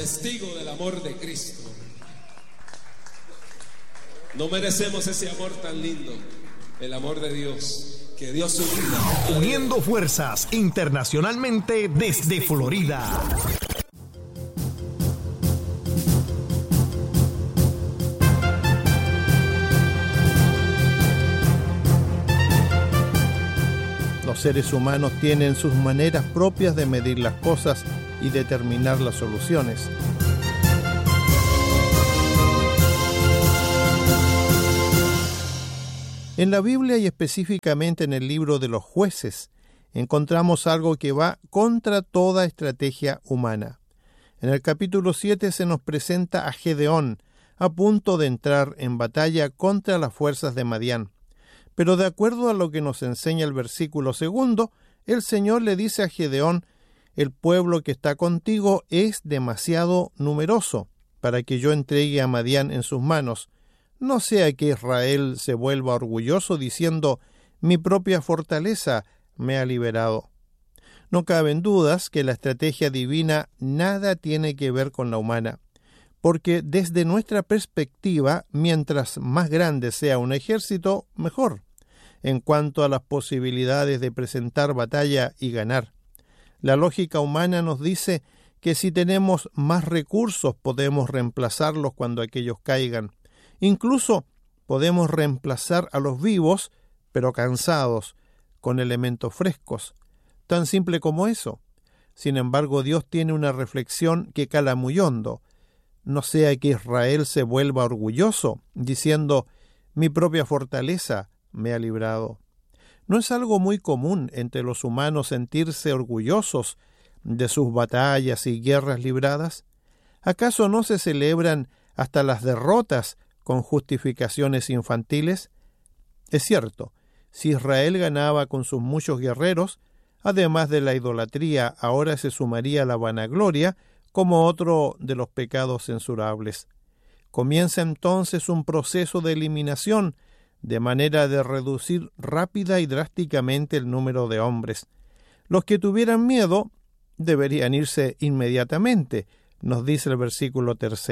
testigo del amor de Cristo. No merecemos ese amor tan lindo, el amor de Dios, que dio su vida. Uniendo fuerzas internacionalmente desde Florida. Los seres humanos tienen sus maneras propias de medir las cosas y determinar las soluciones. En la Biblia y específicamente en el libro de los Jueces, encontramos algo que va contra toda estrategia humana. En el capítulo 7 se nos presenta a Gedeón, a punto de entrar en batalla contra las fuerzas de Madián. Pero de acuerdo a lo que nos enseña el versículo 2, el Señor le dice a Gedeón: el pueblo que está contigo es demasiado numeroso para que yo entregue a Madián en sus manos. No sea que Israel se vuelva orgulloso diciendo: mi propia fortaleza me ha liberado. No caben dudas que la estrategia divina nada tiene que ver con la humana, porque desde nuestra perspectiva, mientras más grande sea un ejército, mejor, en cuanto a las posibilidades de presentar batalla y ganar. La lógica humana nos dice que si tenemos más recursos podemos reemplazarlos cuando aquellos caigan. Incluso podemos reemplazar a los vivos, pero cansados, con elementos frescos. Tan simple como eso. Sin embargo, Dios tiene una reflexión que cala muy hondo. No sea que Israel se vuelva orgulloso, diciendo: mi propia fortaleza me ha librado. ¿No es algo muy común entre los humanos sentirse orgullosos de sus batallas y guerras libradas? ¿Acaso no se celebran hasta las derrotas con justificaciones infantiles? Es cierto, si Israel ganaba con sus muchos guerreros, además de la idolatría, ahora se sumaría la vanagloria como otro de los pecados censurables. Comienza entonces un proceso de eliminación, de manera de reducir rápida y drásticamente el número de hombres. Los que tuvieran miedo deberían irse inmediatamente, nos dice el versículo 3.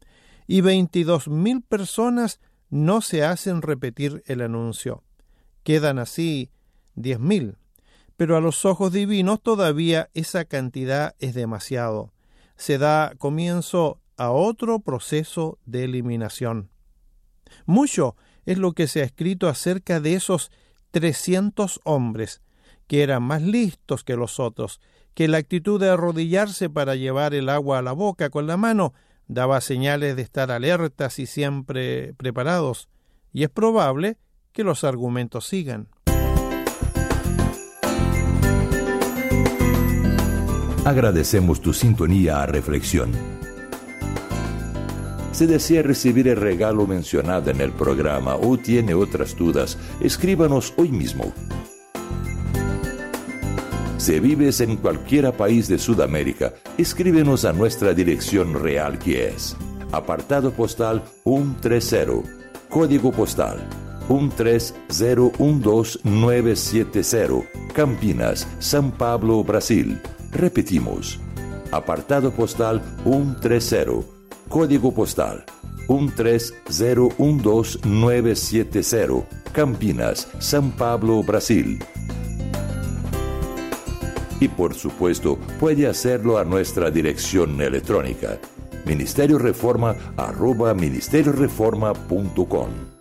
Y 22,000 personas no se hacen repetir el anuncio. Quedan así 10,000. Pero a los ojos divinos todavía esa cantidad es demasiado. Se da comienzo a otro proceso de eliminación. Mucho es lo que se ha escrito acerca de esos 300 hombres, que eran más listos que los otros, que la actitud de arrodillarse para llevar el agua a la boca con la mano daba señales de estar alertas y siempre preparados, y es probable que los argumentos sigan. Agradecemos tu sintonía a Reflexión. Si desea recibir el regalo mencionado en el programa o tiene otras dudas, escríbanos hoy mismo. Si vives en cualquier país de Sudamérica, escríbenos a nuestra dirección real, que es apartado postal 130, código postal 13012970, Campinas, São Paulo, Brasil. Repetimos, apartado postal 130, código postal 13012970, Campinas, São Paulo, Brasil. Y por supuesto, puede hacerlo a nuestra dirección electrónica, ministerioreforma@ministerioreforma.com.